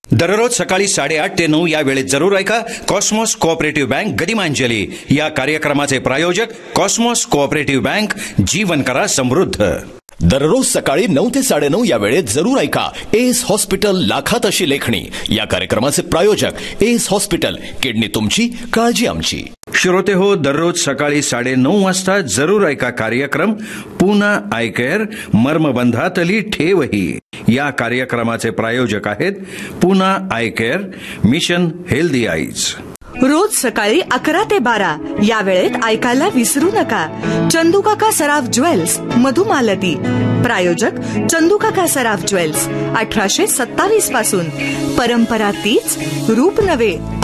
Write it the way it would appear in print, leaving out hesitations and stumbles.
दररोज सकाळी 8:30 ते 9 या वेळेत जरूर ऐका कॉस्मॉस कोऑपरेटिव्ह बँक गदिमांजली या कार्यक्रमाचे प्रायोजक कॉस्मॉस कोऑपरेटिव्ह बँक, जीवन करा समृद्ध। दररोज सकाळी 9 ते 9:30 या वेळेत जरूर ऐका एस हॉस्पिटल लाखात अशी लेखणी या कार्यक्रमाचे प्रायोजक एस हॉस्पिटल, किडनी तुमची, काळजी आमची। श्रोते हो, दररोज सकाळी 9:30 वाजता जरूर ऐका कार्यक्रम पुना आय केअर, मर्मबंधातली ठेवही या कार्यक्रमाचे प्रायोजक आहेत Poona I care, mission healthy eyes. रोज सकाळी 11 ते 12 या वेळेत ऐकायला विसरू नका चंदूकाका सराफ ज्वेल्स, मधुमालती। प्रायोजक चंदूकाका सराफ ज्वेल्स, 1827 पासून परंपरा तीच, रूप नवे।